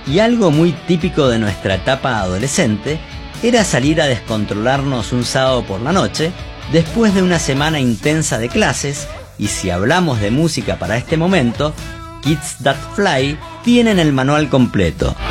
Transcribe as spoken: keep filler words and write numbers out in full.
Y algo muy típico de nuestra etapa adolescente era salir a descontrolarnos un sábado por la noche, después de una semana intensa de clases, y si hablamos de música para este momento, Kids That Fly tienen el manual completo.